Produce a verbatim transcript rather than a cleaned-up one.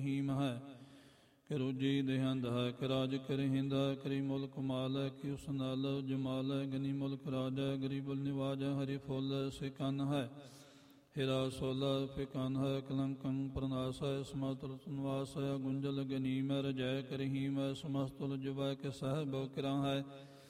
ਹੀਮ ਹੈ ਕਿ ਰੋਜੀ ਦੇਹੰਦ ਹੈ ਕਿ ਰਾਜ ਕਰਿੰਦ ਹੈ ਕਰੀ ਮੁਲਕ ਮਾਲ ਹੈ ਕਿ ਉਸ ਨਾਲ ਜਮਾਲ ਹੈ ਗਨੀ ਮੁਲਕ ਰਾਜ ਹੈ ਗਰੀਬੁਲ ਨਿਵਾਜ ਹੈ ਹਰੀ ਫੁੱਲ ਸਿਕਨ ਹੈ ਹੀਰਾ ਸੋਲਾ ਫਿਕਨ ਹੈ ਕਲੰਕੰ ਪ੍ਰਨਾਸ ਹੈ ਸਮਤੁਲ ਨਿਵਾਸ ਹੈ ਗੁੰਜਲ ਗਨੀਮ ਹੈ ਰਜੈ ਕਰਹੀਮ ਹੈ ਸਮਸਤੁਲ ਜੁਬੈ ਕੇ ਸਹਿਬ ਕਿਰਾਂ ਹੈ